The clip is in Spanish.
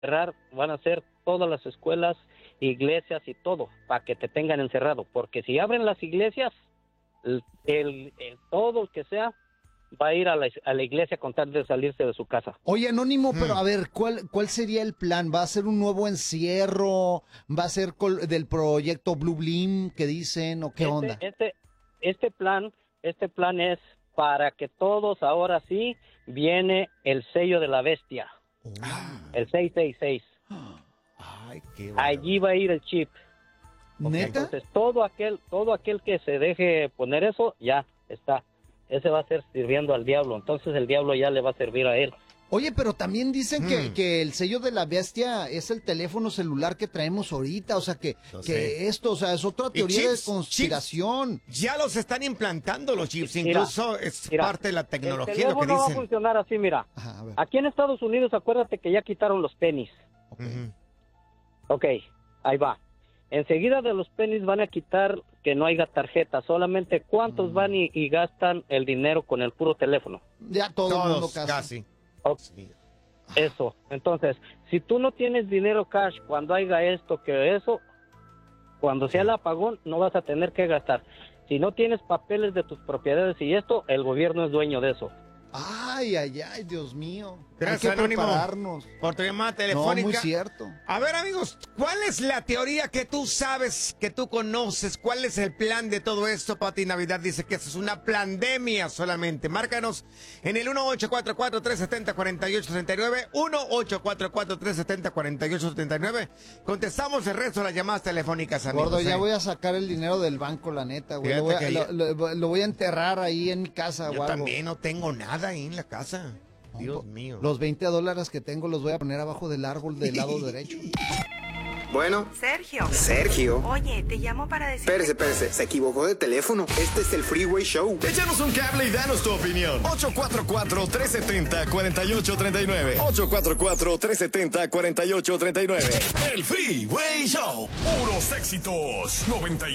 cerrar, van a hacer todas las escuelas, iglesias y todo, para que te tengan encerrado, porque si abren las iglesias, todo el que sea va a ir a la iglesia con tal de salirse de su casa. Oye, Anónimo, pero a ver, ¿cuál sería el plan? ¿Va a ser un nuevo encierro? ¿Va a ser del proyecto Blue Blim que dicen o qué onda? Este plan es para que todos, ahora sí, viene el sello de la bestia, el 666. Ay, qué Allí va a ir el chip. ¿Neta? Entonces todo aquel que se deje poner eso, ya está. Ese va a ser sirviendo al diablo. Entonces el diablo ya le va a servir a él. Oye, pero también dicen que el sello de la bestia es el teléfono celular que traemos ahorita, o sea, que esto, o sea, es otra teoría de conspiración. Ya los están implantando los chips, incluso es parte de la tecnología El lo que teléfono va a dicen. funcionar así, mira. Ajá, a ver. Aquí en Estados Unidos, acuérdate que ya quitaron los pennies. Ok, ahí va. Enseguida de los pennies van a quitar que no haya tarjeta, solamente cuántos van y gastan el dinero con el puro teléfono. Ya todo el mundo casi. Okay. Eso, entonces, si tú no tienes dinero cash cuando haya esto que eso, cuando sea el apagón no vas a tener que gastar. Si no tienes papeles de tus propiedades y esto, el gobierno es dueño de eso. Ay, Dios mío. Gracias, Hay que Anónimo, prepararnos. por tu llamada telefónica. No, muy cierto. A ver, amigos, ¿cuál es la teoría que tú sabes, que tú conoces? ¿Cuál es el plan de todo esto? Pati Navidad dice que esto es una pandemia solamente. Márcanos en el 1-844-370-4839, 1-844-370-4839. Contestamos el resto de las llamadas telefónicas, amigos. Gordo, ya voy a sacar el dinero del banco, la neta, güey. Lo voy a enterrar ahí en mi casa, Yo o algo. también no tengo nada ahí en la casa. Dios mío. Los $20 que tengo los voy a poner abajo del árbol del lado derecho. Bueno. Sergio. Oye, te llamo para decir... Espérese, se equivocó de teléfono. Este es el Freeway Show. Échanos un cable y danos tu opinión. 844-370-4839. 844-370-4839. El Freeway Show. Puros éxitos. 90.